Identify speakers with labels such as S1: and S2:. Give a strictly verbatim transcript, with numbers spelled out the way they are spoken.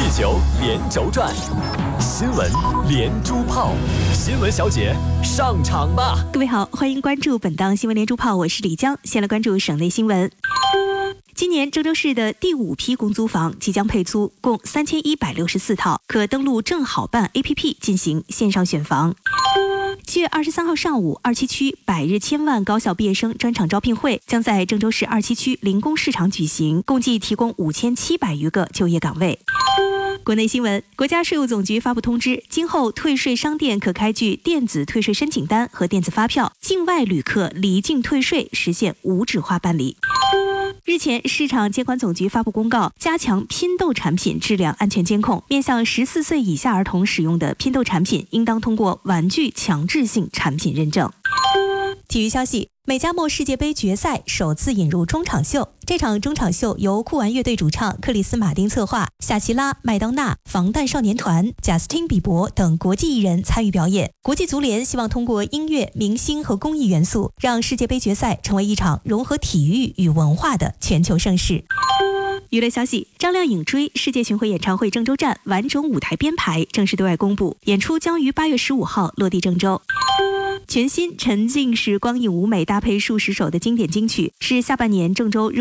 S1: 球连轴转，新闻连珠炮，新闻小姐上场吧！
S2: 各位好，欢迎关注本档新闻连珠炮，我是李江。先来关注省内新闻。今年郑州市的第五批公租房即将配租，共三千一百六十四套，可登录正好办 A P P 进行线上选房。七月二十三号上午，二七区百日千万高校毕业生专场招聘会将在郑州市二七区临工市场举行，共计提供五千七百余个就业岗位。国内新闻，国家税务总局发布通知，今后退税商店可开具电子退税申请单和电子发票，境外旅客离境退税实现无纸化办理。日前，市场监管总局发布公告，加强拼豆产品质量安全监控，面向十四岁以下儿童使用的拼豆产品，应当通过玩具强制性产品认证。体育消息，美加墨世界杯决赛首次引入中场秀。这场中场秀由酷玩乐队主唱克里斯马丁策划，夏奇拉、麦当娜、防弹少年团、贾斯汀比伯等国际艺人参与表演。国际足联希望通过音乐、明星和公益元素，让世界杯决赛成为一场融合体育与文化的全球盛事。娱乐消息，张靓颖追世界巡回演唱会郑州站完整舞台编排正式对外公布，演出将于八月十五号落地郑州。全新沉浸式光影舞美搭配数十首的经典金曲，是下半年郑州热